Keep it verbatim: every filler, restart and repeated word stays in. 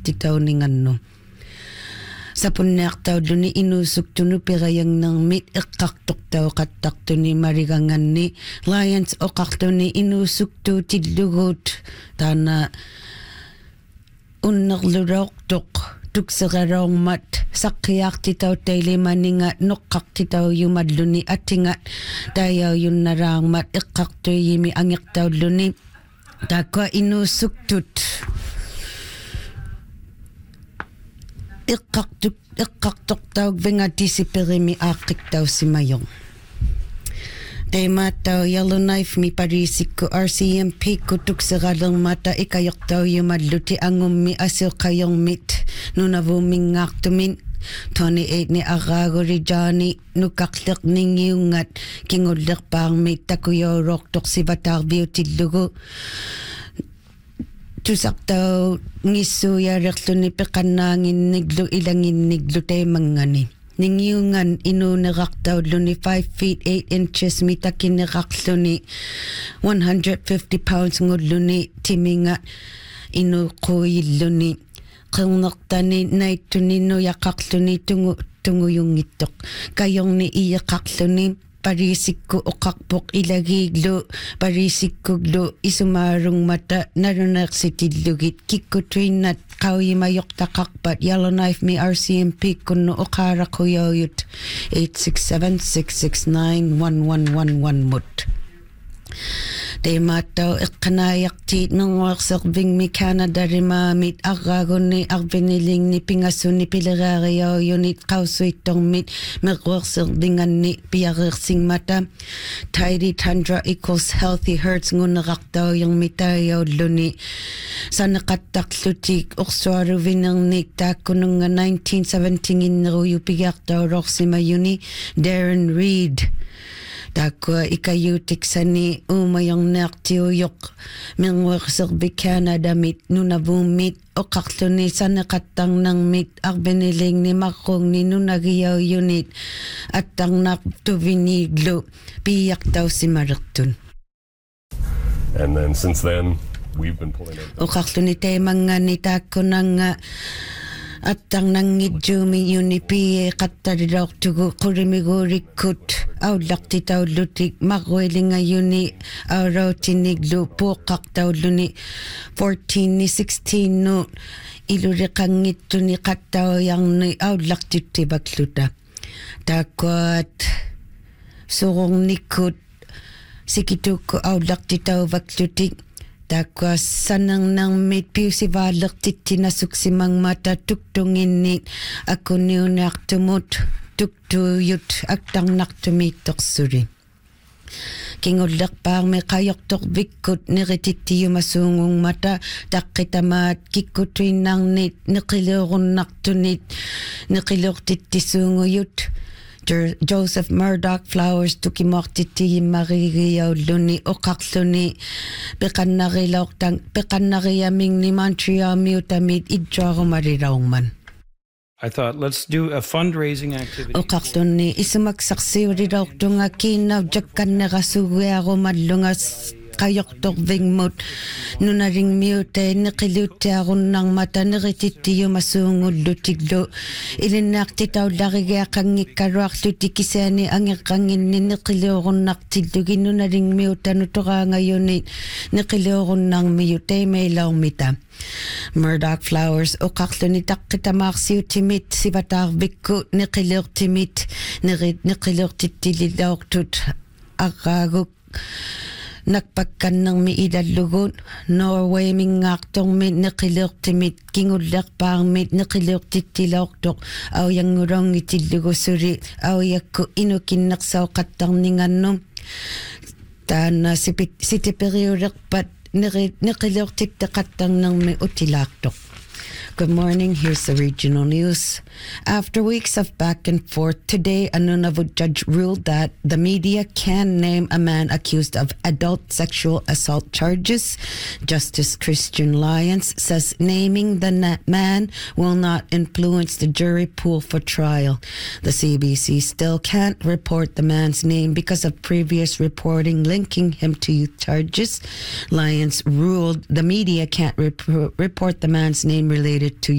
titaw ni ngano. Sa punak taw duni inusuk tunu pirayang ng mit ikaktok taw katak tu ni marigangan ni Lions o kakto ni inusuk tu tidlugot tana unak lurok tok tuk sagarong mat sakyak titaw tayle maninga nokak titaw yumadluni atinga tayaw yun narang mat ikakto yimi angyak taw luni takwa inusuk tut ikaktuk ikaktok taw venga disipirimi akik taw si mayong tema taw Yellowknife mi parisik ko R C M P kutuk sagalang mata ikayok taw yumadluti angum mi asil kayong mit nunavuming ngaktumin twenty-eight ni agagori Johnny nukaklik ningyungat kingulik pang mit takuyo roktok si batak beauty lugo tusak taw ngisu yareklo ni pekanangin niglo ilangin niglo tayo mangani ningyungan inu niraktaw luni five feet eight inches mitakin niraklo ni one hundred fifty pounds ngudlo ni timinga inu koyilo ni kung naktani na ito nino yakaklo ni tungo, tungo yung itok kayong ni iyakaklo ni parisik ko o kakpok ilagiglo parisik ko glo isumarong mata narunak si tidlugit kiko trinat kawi mayok takakpat Yellowknife mi R C M P kuno o kara ko yoyut eight six seven six six nine one one one one mut tema taw ikanayak tit ng waksak bing mi Canada rimamit agagon ni agbiniling ni pingaso ni pilagarayaw yunit kauso itong mit magwaksak dingan ni piyakiksing mata tidy tundra equals healthy herds ngunarak taw yung mitayaw luni sa nakataklutik okswaro vinang nikta kunong nga nineteen seventeen inro yupiyak taw roxy mayuni Darren Reed Takwa ikayutik sa ni umayang naktiyuyok mingwaksak bi Canada mit nunabumit o kaklo ni sa nakatang ng mit agbiniling ni makong ni nunagiyaw unit at ang naktuviniglo piyak daw si Maraktun. And then since then we've been pulling out o kaklo ni tayo mga nitako ng uh, at ang nangidjumi yunipi katarirok tugo kurimigurikut awlak titaw lutik magweling nga yuni araw tiniglo po kaktaw luni fourteen ni sixteen no ilurikang ito ni kataw yang ni awlak titibakluta takwat surong nikut sikituko awlak titaw baklutik takwa sanang nang mit piu si valak titinasuk si mang mata tuktungin ni ako niyo naktumut tuktuyut aktang naktumitok suri. Kingulak pang may kayok tok bikut nirititiyo masungong mata takitamat kikutuin nang nit nikilorong naktunit nikilok titisunguyut. Joseph Murdoch Flowers tukimok titi marigiyaw luni o kakluni pekan narilok tang pekan nariyaming ni Montreal mutamid idjaro marirong man. I thought let's do a fundraising activity. O kakluni isumaksaksi rirok tunga kinaw jakan nakasuwi ako madlungas kayok tok vingmut nunaring mute nikilute ako ng mata nirititiyo masungod lutiglo ilinak titaw laki kang ikarak lutikisani ang ikangin ni nikilo ko naktilugin nunaring mute nutuka ngayon ni nikilo ko ng mute may law mita Murdoch Flowers o kaklo ni takitamak si utimit si batak biko nikilok timit nikilok titililok tut akagok nakpagkan ng miidalugod Norway mingaktong mit nakilok timit kingulak pang mit nakilok titilok tok aw yang ngurong itilugo suri aw yakko inukin naksaw katang ninganom tana siti period pat nakilok titakatang ng mi utilak tok. Good morning, here's the regional news. After weeks of back and forth, today a Nunavut judge ruled that the media can name a man accused of adult sexual assault charges. Justice Christian Lyons says naming the na- man will not influence the jury pool for trial. The C B C still can't report the man's name because of previous reporting linking him to youth charges. Lyons ruled the media can't rep- report the man's name related to